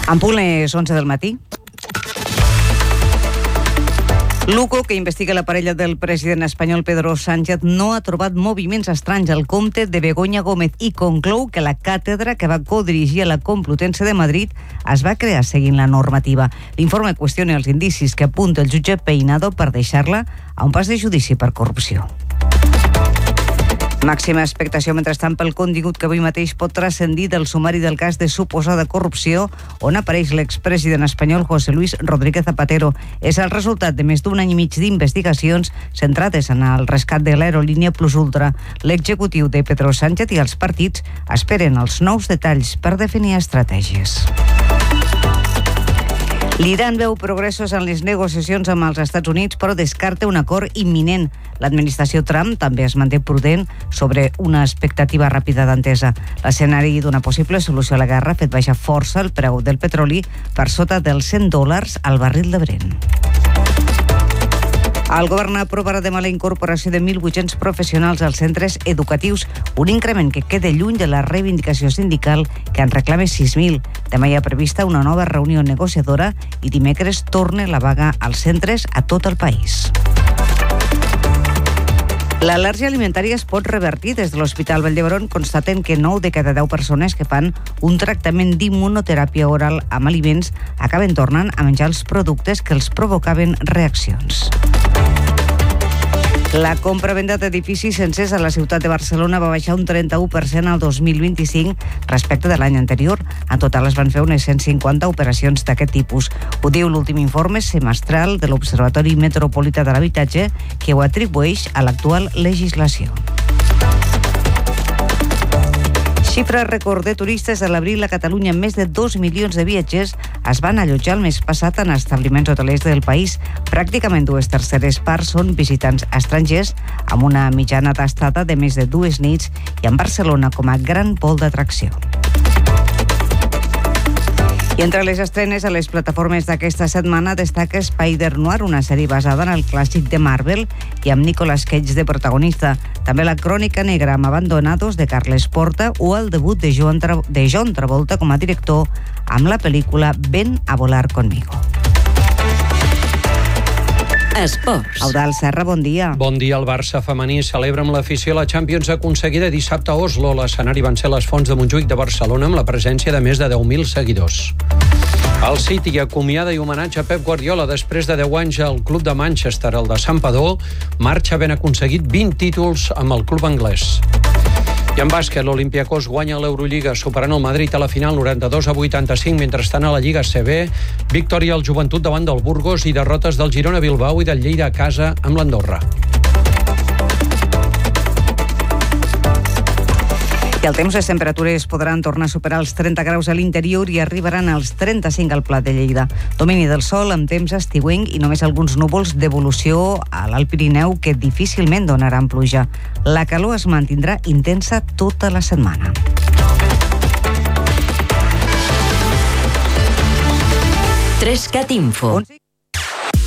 En punt les 11 del matí. L'UCO, que investiga la parella del president espanyol Pedro Sánchez, no ha trobat moviments estranys al compte de Begoña Gómez i conclou que la càtedra que va codirigir a la Complutense de Madrid es va crear seguint la normativa. L'informe qüestiona els indicis que apunta el jutge Peinado per deixar-la a un pas de judici per corrupció. Màxima expectació, mentrestant, pel contingut que avui mateix pot transcendir del sumari del cas de suposada corrupció on apareix l'expresident espanyol José Luis Rodríguez Zapatero. És el resultat de més d'un any i mig d'investigacions centrades en el rescat de l'aerolínia Plus Ultra. L'executiu de Pedro Sánchez i els partits esperen els nous detalls per definir estratègies. L'Iran veu progressos en les negociacions amb els Estats Units, però descarta un acord imminent. L'administració Trump també es manté prudent sobre una expectativa ràpida d'entesa. L'escenari d'una possible solució a la guerra ha fet baixar força el preu del petroli per sota dels $100 al barril de Brent. El govern aprovarà demà la incorporació de 1.800 professionals als centres educatius, un increment que queda lluny de la reivindicació sindical que en reclama 6.000. Demà hi ha prevista una nova reunió negociadora i dimecres torna la vaga als centres a tot el país. L'al·lèrgia alimentària es pot revertir. Des de l'Hospital Vall d'Hebron constaten que 9 de cada 10 persones que fan un tractament d'immunoteràpia oral amb aliments acaben tornant a menjar els productes que els provocaven reaccions. La compra-venda d'edificis sencers a la ciutat de Barcelona va baixar un 31% al 2025 respecte de l'any anterior. En total es van fer unes 150 operacions d'aquest tipus. Ho diu l'últim informe semestral de l'Observatori Metropolità de l'Habitatge, que ho atribueix a l'actual legislació. Xifra rècord de turistes a l'abril a Catalunya. Més de 2 milions de viatgers es van allotjar el mes passat en establiments hotelers del país. Pràcticament 2/3 parts són visitants estrangers, amb una mitjana d'estada de més de 2 nits i en Barcelona com a gran pol d'atracció. I entre les estrenes a les plataformes d'aquesta setmana destaca Spider-Noir, una sèrie basada en el clàssic de Marvel i amb Nicolas Cage de protagonista. També La crònica negra amb Abandonados de Carles Porta o el debut de John Travolta com a director amb la pel·lícula Ven a volar conmigo. Esports. Eudald Serra, bon dia. Bon dia. El Barça femení celebra amb l'afició la Champions aconseguida dissabte a Oslo. L'escenari van ser les Fonts de Montjuïc de Barcelona amb la presència de més de 10.000 seguidors. El City acomiada i homenatge a Pep Guardiola. Després de 10 anys al club de Manchester, el de Santpedor, marxa havent aconseguit 20 títols amb el club anglès. I en bàsquet, l'Olympiacos guanya l'Eurolliga superant el Madrid a la final 92-85. Mentrestant, a la Lliga CB, victòria al Joventut davant del Burgos i derrotes del Girona Bilbao i del Lleida a casa amb l'Andorra. I el temps, les temperatures podran tornar a superar els 30 graus a l'interior i arribaran als 35 al Plat de Lleida. Domini del sol amb temps estiuenc i només alguns núvols d'evolució a l'Alt Pirineu que difícilment donaran pluja. La calor es mantindrà intensa tota la setmana. Trescat Info.